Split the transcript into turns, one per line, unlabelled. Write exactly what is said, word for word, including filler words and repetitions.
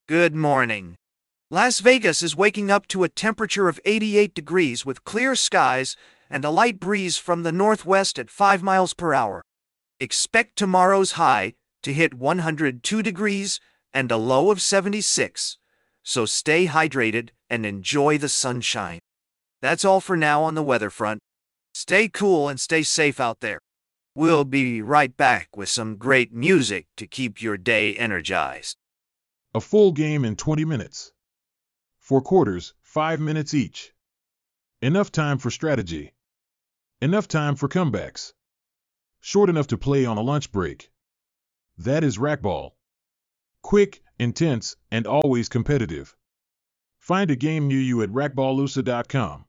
Good morning. Las Vegas is waking up to a temperature of eighty-eight degrees with clear skies and a light breeze from the northwest at five miles per hour. Expect tomorrow's high to hit one hundred two degrees and a low of seventy-six, so stay hydrated and enjoy the sunshine. That's all for now on the weather front. Stay cool and stay safe out there. We'll be right back with some great music to keep your day energized.
A full game in twenty minutes. Four quarters, five minutes each. Enough time for strategy. Enough time for comebacks. Short enough to play on a lunch break. That is racquetball. Quick, intense, and always competitive. Find a game near you at racquetballusa dot com.